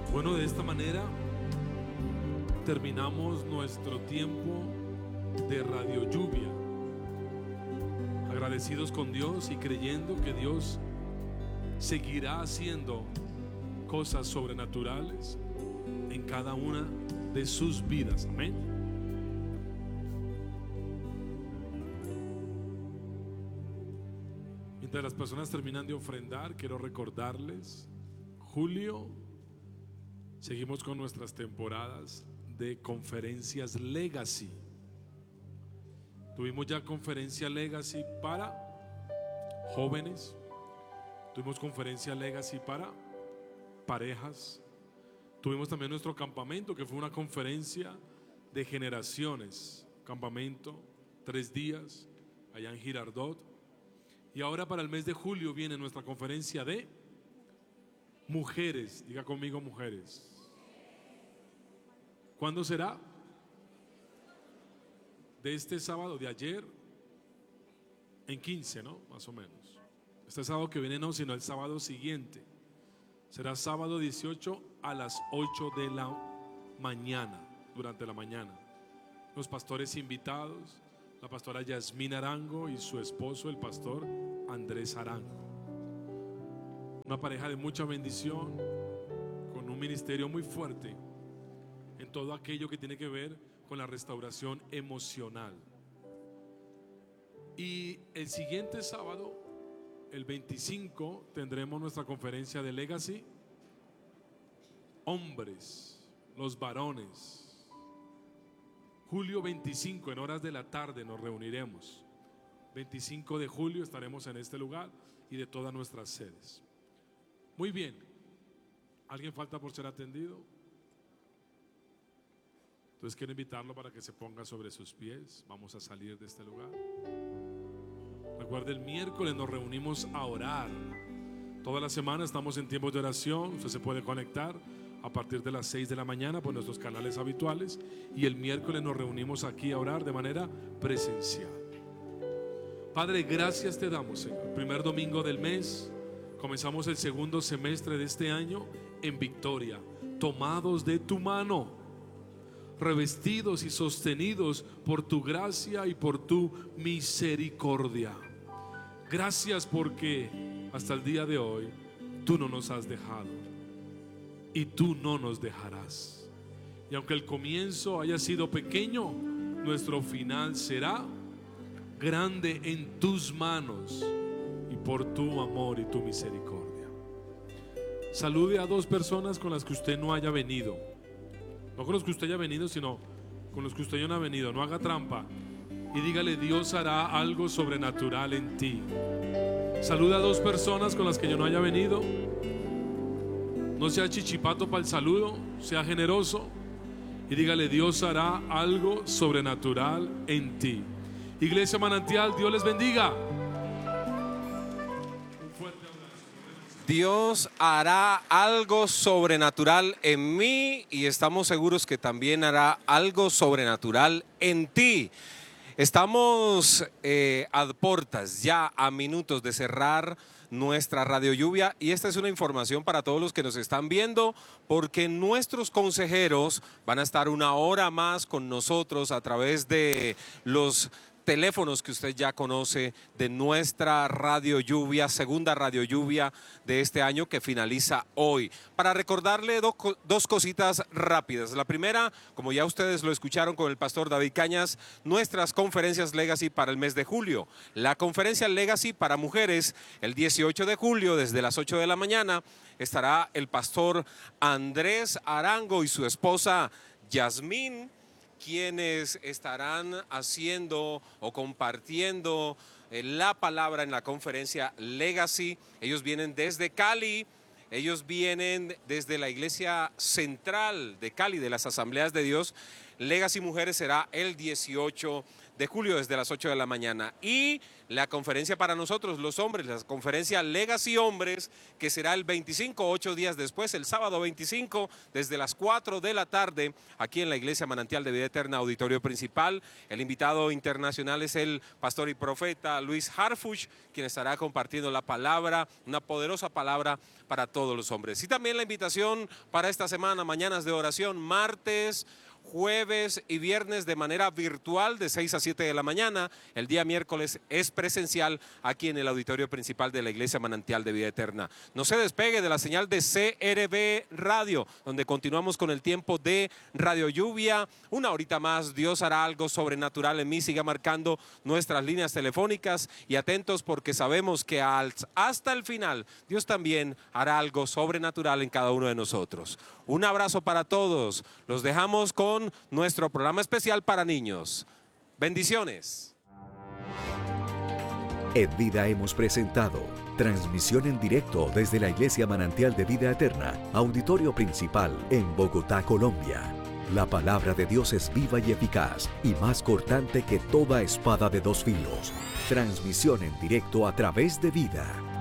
Bueno, de esta manera terminamos nuestro tiempo de Radio Lluvia, agradecidos con Dios y creyendo que Dios seguirá haciendo cosas sobrenaturales en cada una de sus vidas. Amén. Mientras las personas terminan de ofrendar, quiero recordarles, julio seguimos con nuestras temporadas de conferencias Legacy. Tuvimos ya conferencia Legacy para jóvenes, tuvimos conferencia Legacy para parejas, tuvimos también nuestro campamento, que fue una conferencia de generaciones, campamento 3 días allá en Girardot. Y ahora para el mes de julio viene nuestra conferencia de mujeres. Diga conmigo, mujeres. ¿Cuándo será? De este sábado, de ayer en 15, ¿no? Más o menos. Este sábado que viene no, sino el sábado siguiente. Será sábado 18 a las 8 de la mañana, durante la mañana. Los pastores invitados, la pastora Yasmín Arango y su esposo, el pastor Andrés Arango. Una pareja de mucha bendición, con un ministerio muy fuerte en todo aquello que tiene que ver con la restauración emocional. Y el siguiente sábado, el 25, tendremos nuestra conferencia de Legacy. Hombres, los varones. Julio 25, en horas de la tarde nos reuniremos. 25 de julio estaremos en este lugar y de todas nuestras sedes. Muy bien. ¿Alguien falta por ser atendido? Entonces quiero invitarlo para que se ponga sobre sus pies. Vamos a salir de este lugar. Recuerde, el miércoles nos reunimos a orar. Toda la semana estamos en tiempos de oración. Usted se puede conectar a partir de las 6 de la mañana por nuestros canales habituales. Y el miércoles nos reunimos aquí a orar de manera presencial. Padre, gracias te damos, Señor. Primer domingo del mes. Comenzamos el segundo semestre de este año en victoria, tomados de tu mano, revestidos y sostenidos por tu gracia y por tu misericordia. Gracias porque hasta el día de hoy tú no nos has dejado y tú no nos dejarás. Y aunque el comienzo haya sido pequeño, nuestro final será grande en tus manos y por tu amor y tu misericordia. Salude a 2 personas con las que usted no haya venido. No con los que usted haya venido, sino con los que usted no ha venido. No haga trampa. Y dígale: Dios hará algo sobrenatural en ti. Saluda a 2 personas con las que yo no haya venido. No sea chichipato para el saludo, sea generoso. Y dígale: Dios hará algo sobrenatural en ti. Iglesia Manantial, Dios les bendiga. Dios hará algo sobrenatural en mí y estamos seguros que también hará algo sobrenatural en ti. Estamos a portas, ya a minutos de cerrar nuestra Radio Lluvia, y esta es una información para todos los que nos están viendo, porque nuestros consejeros van a estar 1 hora más con nosotros a través de los teléfonos que usted ya conoce de nuestra Radio Lluvia, segunda Radio Lluvia de este año que finaliza hoy. Para recordarle 2 cositas rápidas. La primera, como ya ustedes lo escucharon con el pastor David Cañas, nuestras conferencias Legacy para el mes de julio. La conferencia Legacy para mujeres, el 18 de julio, desde las 8 de la mañana, estará el pastor Andrés Arango y su esposa Yasmín, quienes estarán haciendo o compartiendo la palabra en la conferencia Legacy. Ellos vienen desde Cali, ellos vienen desde la iglesia central de Cali, de las Asambleas de Dios. Legacy Mujeres será el 18 de julio desde las 8 de la mañana. Y la conferencia para nosotros, los hombres, la conferencia Legacy Hombres, que será el 25, 8 días después, el sábado 25, desde las 4 de la tarde, aquí en la Iglesia Manantial de Vida Eterna, auditorio principal. El invitado internacional es el pastor y profeta Luis Harfuch, quien estará compartiendo la palabra, una poderosa palabra para todos los hombres. Y también la invitación para esta semana, mañanas de oración, martes, jueves y viernes de manera virtual de 6 a 7 de la mañana. El día miércoles es presencial aquí en el auditorio principal de la Iglesia Manantial de Vida Eterna. No se despegue de la señal de CRB Radio, donde continuamos con el tiempo de Radio Lluvia. Una horita más, Dios hará algo sobrenatural en mí. Siga marcando nuestras líneas telefónicas y atentos, porque sabemos que hasta el final Dios también hará algo sobrenatural en cada uno de nosotros. Un abrazo para todos. Los dejamos con nuestro programa especial para niños. Bendiciones. En Vida hemos presentado transmisión en directo desde la Iglesia Manantial de Vida Eterna, auditorio principal en Bogotá, Colombia. La palabra de Dios es viva y eficaz y más cortante que toda espada de dos filos. Transmisión en directo a través de Vida.